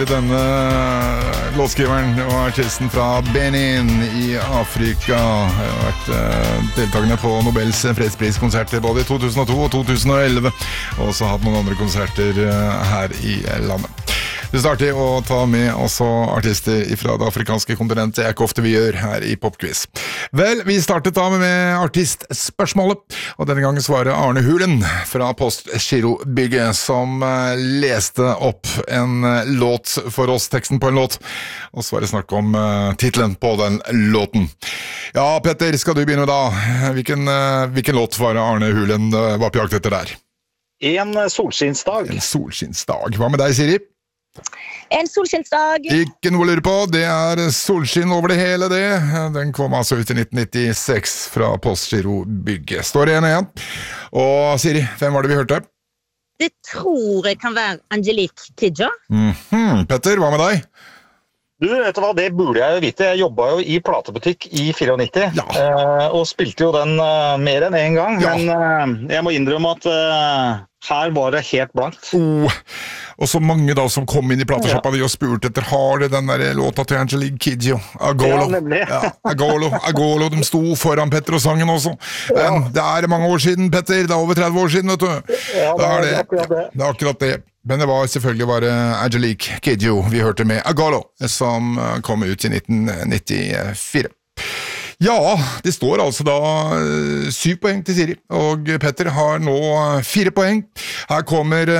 Denne låtskriveren og artisten fra Benin i Afrika har vært deltagende på Nobels fredspriskonsert både i 2002 og 2011, og også hatt noen andre konserter her i landet. Det er artig å ta med også artister fra det afrikanske kontinentet. Det er ikke ofte vi gjør her i Popquiz. Vel, vi startet da med artistspørsmålet, og denne gangen svarer Arne Hulen fra Postgirobygget, som leste opp en låt for oss, teksten på en låt, og så var det snakk om titlen på den låten. Ja, Petter, skal du begynne da? Hvilken låt var Arne Hulen var på jakt etter der? En solskinnsdag. En solskinnsdag. Hva med deg, Siri? En solskinnsdag. Ikke noe å lure på, det er solskinn over det hele det. Den kom altså ut i 1996 fra Postgirobygget. Står 1-1. Og Siri, hvem var det vi hørte? Det tror jeg kan være Angelique Kidjo. Petter, hva med deg? Du, vet du hva, det burde jeg jo vite. Jeg jobbet jo i platebutikk i 94, og spilte jo den mer enn en gang. Ja. Men jeg må innrømme at her var det helt blankt. Og så mange da som kom inn i plateshoppa og spurte etter, har det den der låta til Angelique Kidjo? Agolo. Ja, nemlig. Agolo, de sto foran Petter og sangen også. Men det er mange år siden, Petter. Det er over 30 år siden, vet du. Ja, det er akkurat det. Men det var selvfølgelig bare Angelique Kidjo vi hørte med Agolo, som kom ut i 1994. Ja, det står altså da 7 poeng til Siri, og Petter har nå 4 poeng. Her kommer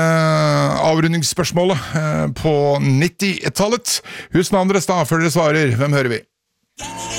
avrundingsspørsmålet på 90-tallet. Husk navnet deres da, før dere svarer. Hvem hører vi?